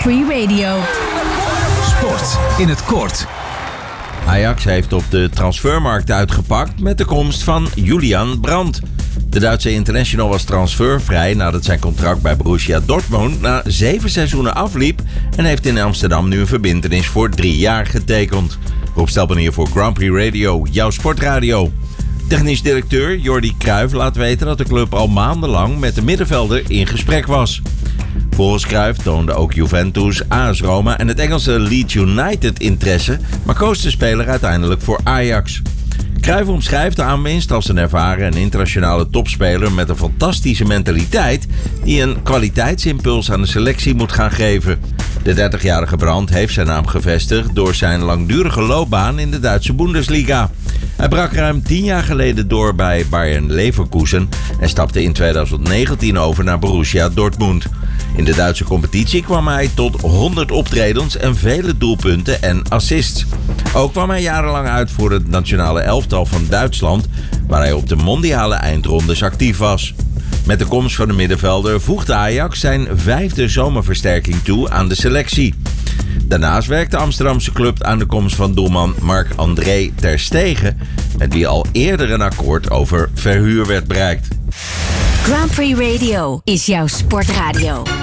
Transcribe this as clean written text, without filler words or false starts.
Prix Radio. Sport in het kort. Ajax heeft op de transfermarkt uitgepakt met de komst van Julian Brandt. De Duitse international was transfervrij nadat zijn contract bij Borussia Dortmund na 7 seizoenen afliep en heeft in Amsterdam nu een verbintenis voor 3 jaar getekend. Rob Stelpenier voor Grand Prix Radio, jouw sportradio. Technisch directeur Jordi Cruijff laat weten dat de club al maandenlang met de middenvelder in gesprek was. Volgens Cruijff toonden ook Juventus, AS Roma en het Engelse Leeds United interesse, maar koos de speler uiteindelijk voor Ajax. Cruijff omschrijft de aanwinst als een ervaren en internationale topspeler met een fantastische mentaliteit die een kwaliteitsimpuls aan de selectie moet gaan geven. De 30-jarige Brandt heeft zijn naam gevestigd door zijn langdurige loopbaan in de Duitse Bundesliga. Hij brak ruim 10 jaar geleden door bij Bayern Leverkusen en stapte in 2019 over naar Borussia Dortmund. In de Duitse competitie kwam hij tot 100 optredens en vele doelpunten en assists. Ook kwam hij jarenlang uit voor het nationale elftal van Duitsland, waar hij op de mondiale eindrondes actief was. Met de komst van de middenvelder voegde Ajax zijn 5e zomerversterking toe aan de selectie. Daarnaast werkt de Amsterdamse club aan de komst van doelman Marc-André ter Stegen, met wie al eerder een akkoord over verhuur werd bereikt. Grand Prix Radio is jouw sportradio.